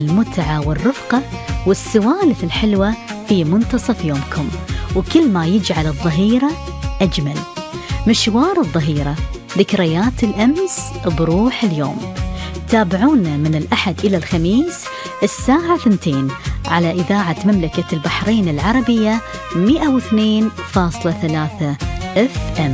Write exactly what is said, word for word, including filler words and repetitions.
المتعة والرفقة والسوالف الحلوة في منتصف يومكم، وكل ما يجعل الظهيرة أجمل. مشوار الظهيرة، ذكريات الأمس بروح اليوم. تابعونا من الأحد إلى الخميس الساعة اثنتين على إذاعة مملكة البحرين العربية مئة واثنين فاصلة ثلاثة إف إم.